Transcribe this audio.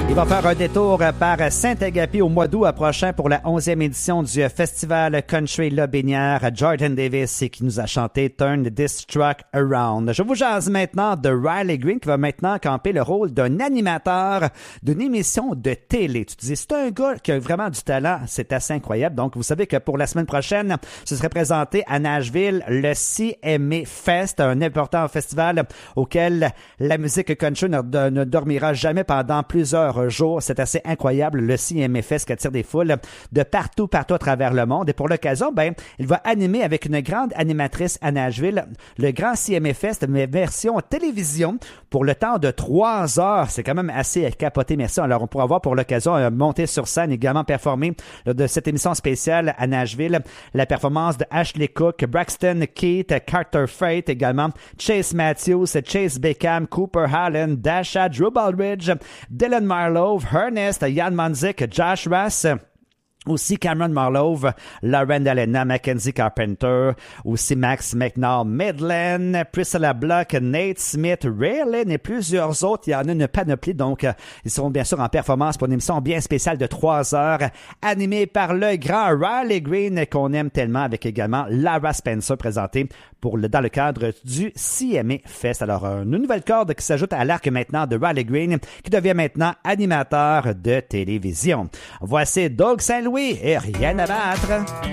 Il va faire un détour par Saint-Agapi au mois d'août prochain pour la 11e édition du Festival Country Lobinière. Jordan Davis qui nous a chanté Turn This Truck Around. Je vous jase maintenant de Riley Green qui va maintenant camper le rôle d'un animateur d'une émission de télé. Tu te dis, c'est un gars qui a vraiment du talent. C'est assez incroyable. Donc, vous savez que pour la semaine prochaine, ce serait présenté à Nashville le CMA Fest, un important festival auquel la musique country ne dormira jamais pendant plusieurs jours. C'est assez incroyable, le CMA Fest qui attire des foules de partout à travers le monde. Et pour l'occasion, il va animer avec une grande animatrice à Nashville le grand CMA Fest, mais version télévision pour le temps de 3 heures. C'est quand même assez capoté, merci. Alors, on pourra voir pour l'occasion monter sur scène, également performer lors de cette émission spéciale à Nashville, la performance de Ashley Cook, Braxton Keith, Carter Freight, également Chase Matthews, Chase Beckham, Cooper Hallen, Dasha, Drew Baldridge, Dylan Marlowe, Ernest, Jan Monzik, Josh Rass, aussi Cameron Marlove, Lauren Dalena, Mackenzie Carpenter, aussi Max McNall, Midland, Priscilla Block, Nate Smith, Raylin et plusieurs autres. Il y en a une panoplie, donc ils seront bien sûr en performance pour une émission bien spéciale de 3 heures, animée par le grand Riley Green qu'on aime tellement, avec également Lara Spencer présentée dans le cadre du CMA Fest. Alors, une nouvelle corde qui s'ajoute à l'arc maintenant de Riley Green, qui devient maintenant animateur de télévision. Voici Doug Saint-Louis et Rien à battre.